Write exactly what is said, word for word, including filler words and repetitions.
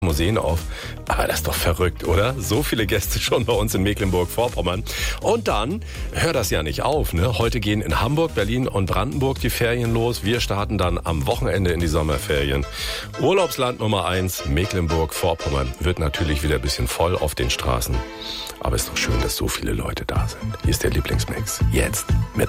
Museen auf. Aber das ist doch verrückt, oder? So viele Gäste schon bei uns in Mecklenburg-Vorpommern. Und dann hört das ja nicht auf, ne? Heute gehen in Hamburg, Berlin und Brandenburg die Ferien los. Wir starten dann am Wochenende in die Sommerferien. Urlaubsland Nummer eins, Mecklenburg-Vorpommern. Wird natürlich wieder ein bisschen voll auf den Straßen. Aber es ist doch schön, dass so viele Leute da sind. Hier ist der Lieblingsmix. Jetzt mit